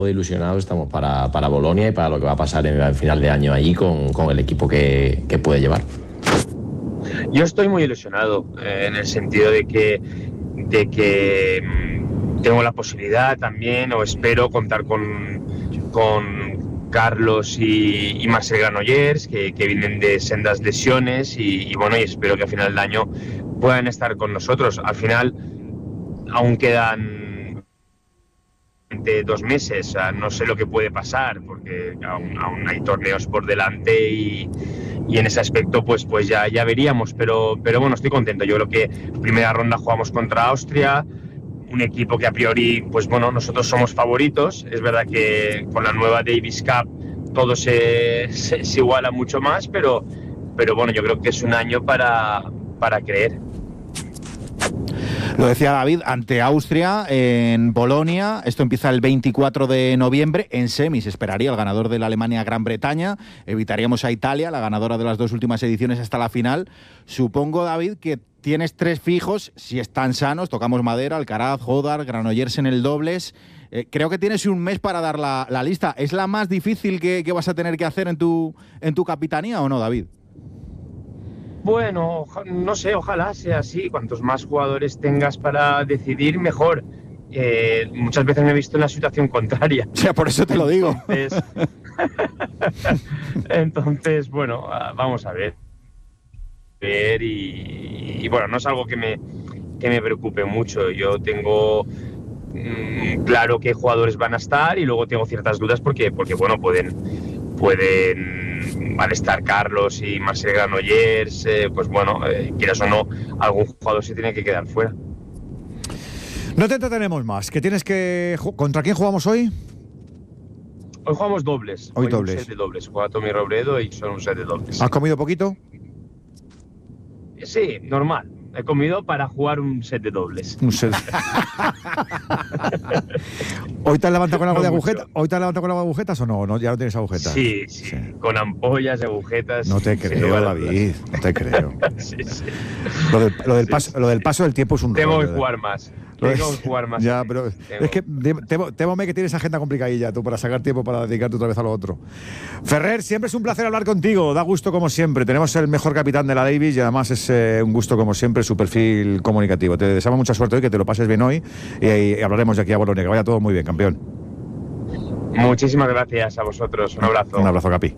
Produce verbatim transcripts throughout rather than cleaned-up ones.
ilusionados estamos para, para Bolonia y para lo que va a pasar en el final de año allí con, con el equipo que, que puede llevar. Yo estoy muy ilusionado eh, en el sentido de que, de que mmm, tengo la posibilidad también, o espero contar con, con Carlos y, y Marcel Granollers, que, que vienen de sendas lesiones y, y bueno, y espero que a final de año puedan estar con nosotros. Al final aún quedan de dos meses, o sea, no sé lo que puede pasar porque aún, aún hay torneos por delante y, y en ese aspecto pues, pues ya, ya veríamos, pero, pero bueno, estoy contento. Yo creo que primera ronda jugamos contra Austria, un equipo que a priori, pues bueno, nosotros somos favoritos. Es verdad que con la nueva Davis Cup todo se, se, se iguala mucho más, pero, pero bueno, yo creo que es un año para, para creer. Lo decía David, ante Austria en Bolonia, esto empieza el veinticuatro de noviembre, en semis esperaría el ganador de la Alemania-Gran Bretaña, evitaríamos a Italia, la ganadora de las dos últimas ediciones hasta la final. Supongo, David, que tienes tres fijos, si están sanos, tocamos madera, Alcaraz, Hodar, Granollers en el dobles. Eh, creo que tienes un mes para dar la, la lista. ¿Es la más difícil que, que vas a tener que hacer en tu, en tu capitanía o no, David? Bueno, no sé, ojalá sea así. Cuantos más jugadores tengas para decidir, mejor. Eh, muchas veces me he visto en la situación contraria. O sea, por eso te lo digo. Entonces, Entonces bueno, vamos a ver. ver y, y bueno, no es algo que me, que me preocupe mucho. Yo tengo mmm, claro qué jugadores van a estar y luego tengo ciertas dudas porque, porque bueno, pueden... pueden van a estar Carlos y Marcel Granollers, eh, pues bueno, eh, quieras o no, algún jugador se tiene que quedar fuera. No te entretenemos más, que tienes que... ¿Contra quién jugamos hoy? Hoy jugamos dobles. Hoy, hoy dobles. Un set de dobles. Juega Tommy Robredo y son un set de dobles. ¿Has comido poquito? Sí, normal. He comido para jugar un set de dobles. Un set. ¿Hoy te has levantado con algo No de mucho. agujetas? ¿Hoy te has levantado con algo de agujetas o no? ¿No? ¿Ya no tienes agujetas? Sí, sí, sí. Con ampollas, agujetas. No te creo, David. No te creo. sí, sí. Lo del, lo, del sí, paso, sí. lo del paso del tiempo es un Tengo rollo, que ¿eh? jugar más. Tengo que jugar más. Ya, pero Tengo. es que temo, temome que tienes agenda complicadilla tú para sacar tiempo para dedicarte otra vez a lo otro. Ferrer, siempre es un placer hablar contigo. Da gusto como siempre. Tenemos el mejor capitán de la Davis y además es eh, un gusto como siempre su perfil comunicativo. Te deseamos mucha suerte hoy, que te lo pases bien hoy y, y hablaremos de aquí a Bolonia. Que vaya todo muy bien, campeón. Muchísimas gracias a vosotros. Un abrazo. Un abrazo, Capi.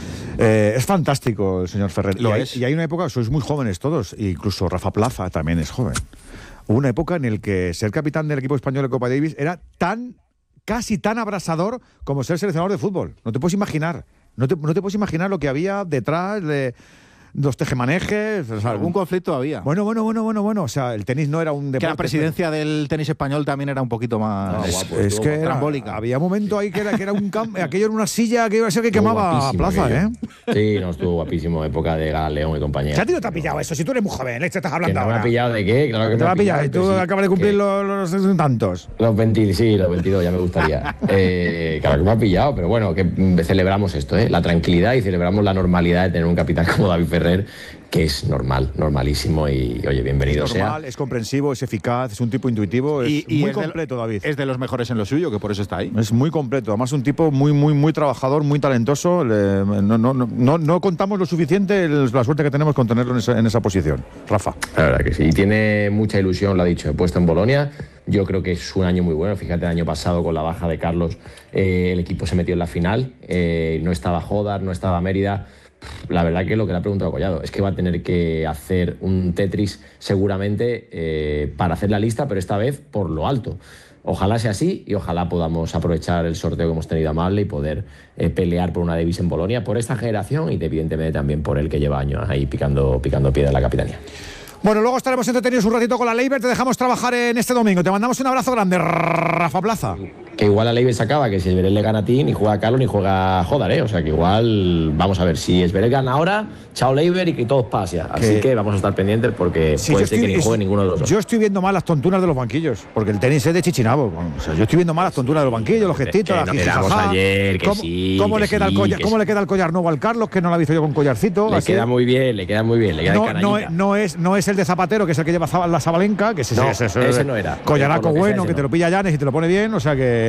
Eh, es fantástico el señor Ferrer. Lo y, hay, es. y hay una época, sois muy jóvenes todos, e incluso Rafa Plaza también es joven. Hubo una época en la que ser capitán del equipo español de Copa Davis era tan, casi tan abrasador como ser seleccionador de fútbol. No te puedes imaginar. No te, no te puedes imaginar lo que había detrás de los tejemanejes. O sea, Algún conflicto había. Bueno, bueno, bueno, bueno, bueno. O sea, el tenis no era un deporte. Que la presidencia del tenis español también era un poquito más Ah, Es, guapo, es estuvo que era, trambólica. había momento ahí que era, que era un campo, aquello era una silla que iba a ser que Estuvo quemaba a guapísimo Plaza, aquello. ¿eh? Sí, no, estuvo guapísimo, época de Galeón y compañía. ¿Se a ti no te ha pillado eso? Si tú eres muy joven, ¿eh? Te estás ¿Que hablando no me ahora. ha pillado de qué? Claro que Te me va ha a pillar, y pillado, tú pero sí, acabas de cumplir que- los, los, los tantos. Los veinte, sí, los veintidós, ya me gustaría. Eh, claro que me ha pillado, pero bueno, que mm, celebramos esto, ¿eh? La tranquilidad y celebramos la normalidad de tener un capitán como David Ferrer, que es normal, normalísimo y, oye, bienvenido Es sea. normal, es comprensivo, es eficaz, es un tipo intuitivo, es Y- y muy es de- completo, David. Es de los mejores en lo suyo, que por eso está ahí. Es muy completo, además un tipo muy, muy, muy trabajador, muy talentoso. Le- no, no, no, no, no contamos lo suficiente el- la suerte que tenemos con tenerlo en esa, en esa posición. Rafa. La verdad que sí, y tiene mucha ilusión, lo ha dicho, he puesto en Bolonia. Yo creo que es un año muy bueno. Fíjate, el año pasado con la baja de Carlos, eh, el equipo se metió en la final. Eh, no estaba Hodar, no estaba Mérida. La verdad que lo que le ha preguntado Collado es que va a tener que hacer un Tetris seguramente eh, para hacer la lista, pero esta vez por lo alto. Ojalá sea así y ojalá podamos aprovechar el sorteo que hemos tenido amable y poder eh, pelear por una Davis en Bolonia, por esta generación y evidentemente también por el que lleva años ahí picando, picando piedra en la capitanía. Bueno, luego estaremos entretenidos un ratito con la Leiber. Te dejamos trabajar en este domingo. Te mandamos un abrazo grande, Rafa Plaza. Que igual a Leiber se acaba, que si Esberel le gana a ti, ni juega a Carlos ni juega a Hodar, ¿eh? O sea que igual, vamos a ver, si Esberel gana ahora, chao Leiber y que todo pase. Así Que- que vamos a estar pendientes porque Sí, puede yo ser estoy- que ni es- juegue ninguno de los dos. Yo estoy viendo mal las tontunas de los banquillos, porque el tenis es de Chichinabo. O sea, yo estoy viendo mal las tontunas de los banquillos, los gestitos, que las no quedamos jijijaja. ayer, que ¿Cómo, sí, cómo que le queda el sí, collar, que ¿Cómo sí. le queda el collar nuevo al Carlos, que no lo he visto yo con collarcito? Le así? queda muy bien, le queda muy bien, le queda No, de no, canallita. es, no, es, no es el de Zapatero, que es el que lleva Zaba- la Sabalenka, que ese, No, ese- ese- ese no era. Collaraco Por lo que sea, bueno, ese que te no. lo pilla Llanes y te lo pone bien, o sea que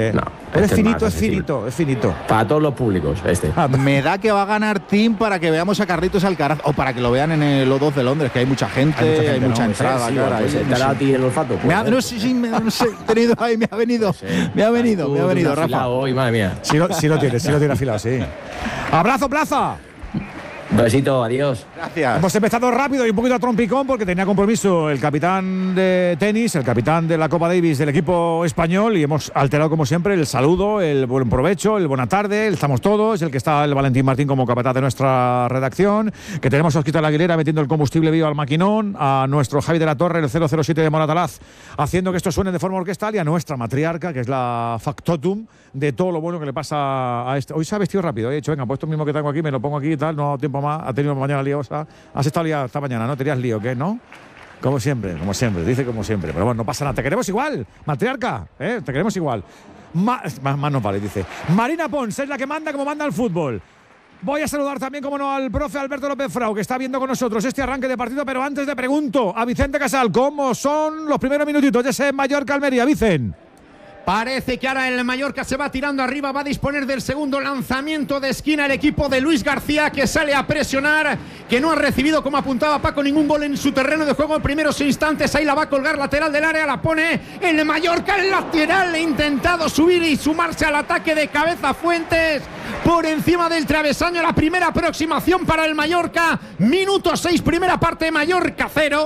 que No, es este es finito, más es finito, es finito. Para todos los públicos, este. Me da que va a ganar Team para que veamos a Carlitos Alcaraz o para que lo vean en el O dos de Londres, que hay mucha gente, hay mucha, gente, hay mucha ¿no? entrada. Sí, cara, pues, ahí, ¿te ha dado a ti el olfato? Pues, me ha, no sé, sí, me, no sé, he tenido ahí, me ha venido, no sé. me ha venido, me ha venido, Rafa. Hoy, madre mía. Sí lo, sí lo tiene, sí lo tiene afilado, sí. ¡Abrazo, Plaza! Besito, adiós. Gracias. Hemos empezado rápido y un poquito a trompicón porque tenía compromiso el capitán de tenis, el capitán de la Copa Davis del equipo español, y hemos alterado como siempre el saludo, el buen provecho, el buena tarde, el estamos todos, el que está el Valentín Martín como capataz de nuestra redacción, que tenemos a Oscar Aguilera metiendo el combustible vivo al maquinón, a nuestro Javi de la Torre, el cero cero siete de Moratalaz, haciendo que esto suene de forma orquestal, y a nuestra matriarca, que es la factotum de todo lo bueno que le pasa a este. Hoy se ha vestido rápido, he dicho, venga, pues esto mismo que tengo aquí, me lo pongo aquí y tal, no tiempo más, ha tenido mañana liosa. Has estado liado esta mañana, ¿no? Tenías lío, ¿qué? ¿No? Como siempre, como siempre, dice como siempre. Pero bueno, no pasa nada, te queremos igual, matriarca, ¿eh? Te queremos igual. Más, más, más nos vale, dice. Marina Pons es la que manda como manda el fútbol. Voy a saludar también, como no, al profe Alberto López Frau, que está viendo con nosotros este arranque de partido, pero antes le pregunto a Vicente Casal, ¿cómo son los primeros minutitos de ese Mallorca Almería, Vicen? Parece que ahora el Mallorca se va tirando arriba, va a disponer del segundo lanzamiento de esquina el equipo de Luis García, que sale a presionar, que no ha recibido, como apuntaba Paco, ningún gol en su terreno de juego en primeros instantes. Ahí la va a colgar lateral del área, la pone el Mallorca, el lateral, ha intentado subir y sumarse al ataque de cabeza Fuentes por encima del travesaño. La primera aproximación para el Mallorca, minuto seis, primera parte, Mallorca cero.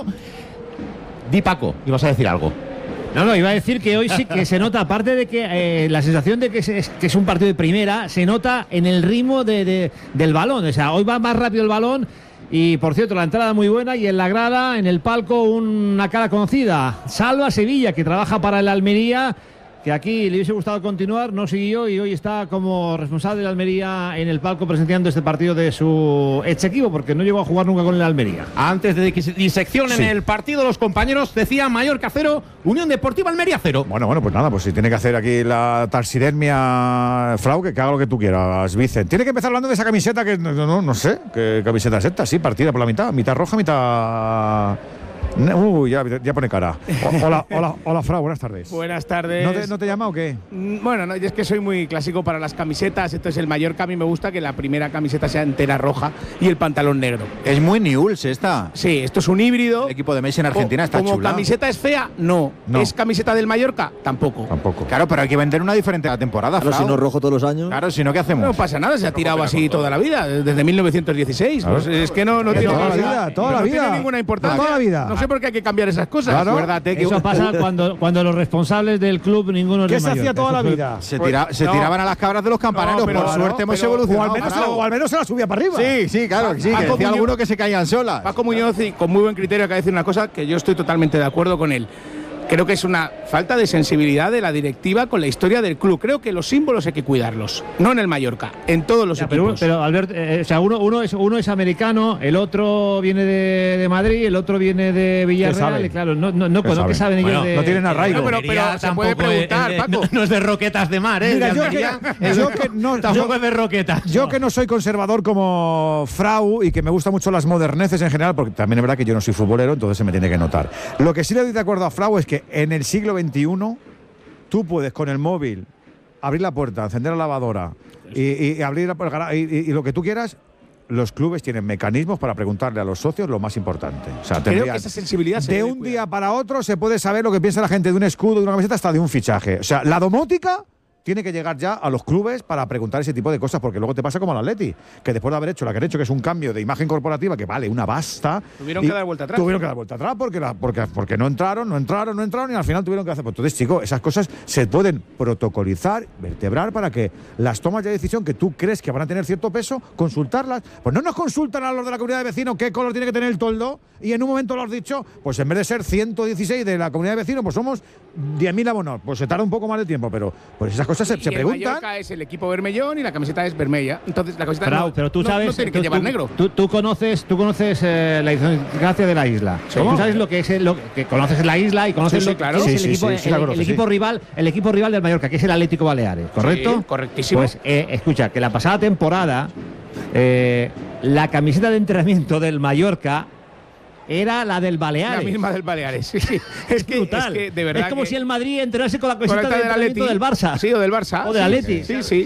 Di, Paco, ibas a decir algo. No, no, iba a decir que hoy sí que se nota, aparte de que eh, la sensación de que es, que es un partido de primera, se nota en el ritmo de, de, del balón. O sea, hoy va más rápido el balón y, por cierto, la entrada muy buena y en la grada, en el palco, una cara conocida. Salva Sevilla, que trabaja para el Almería, que aquí le hubiese gustado continuar, no siguió y hoy está como responsable de Almería en el palco presenciando este partido de su ex equipo, porque no llegó a jugar nunca con el Almería. Antes de que se diseccionen Sí. el partido, los compañeros decían Mallorca cero, Unión Deportiva Almería cero. Bueno, bueno, pues nada, pues si tiene que hacer aquí la taxidermia Frau, que haga lo que tú quieras, Vicen. Tiene que empezar hablando de esa camiseta que no, no, no sé, qué camiseta es esta, sí, partida por la mitad, mitad roja, mitad... Uy, ya, ya pone cara. O- Hola, hola, hola, Frau, buenas tardes. Buenas tardes. ¿No te, no te llama o qué? Mm, Bueno, no, yo es que soy muy clásico para las camisetas. Entonces, el Mallorca a mí me gusta que la primera camiseta sea entera roja y el pantalón negro. Es muy Newell's esta. Sí, esto es un híbrido. El equipo de Messi en Argentina Co- está Como chula. camiseta es fea, no. No. ¿Es camiseta del Mallorca? Tampoco. Tampoco. Claro, pero hay que vender una diferente a la temporada, Claro, Frau. si no rojo todos los años. Claro, si no, ¿qué hacemos? No pasa nada, se ha tirado así toda la vida, desde mil novecientos dieciséis. Claro. Pues es que no, no Que tiene toda la no- vida, toda la no vida. tiene ninguna importancia. Toda la vida. No sé por qué hay que cambiar esas cosas. Claro. Acuérdate que Eso pasa cuando, cuando los responsables del club, ninguno es ¿Qué de se hacía Mallorca. toda Eso la fue- vida? Se, Pues, tira- se no. tiraban a las cabras de los campaneros, No, pero- por suerte pero- hemos pero- O evolucionado. al, menos se la, Frau. o al menos se la subía para arriba. Sí, sí, claro, sí, que Paco decía Muñoz- alguno que se caían solas. Paco Muñoz, y con muy buen criterio, acaba de decir una cosa que yo estoy totalmente de acuerdo con él. Creo que es una falta de sensibilidad de la directiva con la historia del club. Creo que los símbolos hay que cuidarlos, no en el Mallorca, en todos los Ya, pero, equipos. pero Albert, eh, o sea, uno, uno, es, uno es americano, el otro viene de, de Madrid, el otro viene de Villarreal. saben? Y claro, no, no, no, ¿Qué ¿qué saben? saben ellos Bueno, de, no tienen arraigo. Bueno, pero- pero se puede preguntar, Paco. No, no es de roquetas de mar, ¿eh? Mira, de yo Almería. que- yo que no- Tampoco es de roquetas. Yo que no soy conservador como Frau y que me gustan mucho las moderneces en general, porque también es verdad que yo no soy futbolero, entonces se me tiene que notar. Lo que sí le doy de acuerdo a Frau es que en el siglo veintiuno tú puedes con el móvil abrir la puerta, encender la lavadora y, y abrir la, el gara- y, y- y lo que tú quieras. Los clubes tienen mecanismos para preguntarle a los socios lo más importante. O sea, Creo tendrían- que esa sensibilidad se de debe un cuidar. día para otro se puede saber lo que piensa la gente de un escudo, de una camiseta, hasta de un fichaje. O sea, la domótica tiene que llegar ya a los clubes para preguntar ese tipo de cosas, porque luego te pasa como al Atleti, que después de haber hecho lo que han hecho, que es un cambio de imagen corporativa que vale una basta. Tuvieron y que dar vuelta atrás. Tuvieron que dar vuelta atrás porque, la- porque, porque no entraron, no entraron, no entraron y al final tuvieron que hacer. Pues entonces, chicos, esas cosas se pueden protocolizar, vertebrar para que las tomas de decisión que tú crees que van a tener cierto peso, consultarlas. Pues no nos consultan a los de la comunidad de vecinos qué color tiene que tener el toldo y en un momento lo has dicho, pues en vez de ser ciento dieciséis de la comunidad de vecinos, pues somos diez mil abonados. Pues se tarda un poco más de tiempo, pero pues esas cosas se, Y se el preguntan. Mallorca es el equipo vermellón y la camiseta es vermella. Entonces la camiseta Frau, no, pero tú no- sabes, no tiene que tú, llevar tú- negro. Tú, tú conoces, tú conoces eh, la idiosincrasia de la isla. ¿Cómo? Tú sabes lo que es, el- lo que conoces la isla y conoces Sí, sí, lo que claro. es Sí, el sí, equipo, sí, sí, la el- conozco, el equipo sí. rival, el equipo rival del Mallorca, que es el Atlético Baleares, ¿correcto? Sí, correctísimo. Pues eh, escucha, que la pasada temporada eh, la camiseta de entrenamiento del Mallorca era la del Baleares. La misma del Baleares, sí, sí. Es que, brutal. Es que de verdad es como que si el Madrid entrenase con la camiseta con del, del Atleti, del Barça. Sí, o del Barça. O del Atleti. Sí, sí.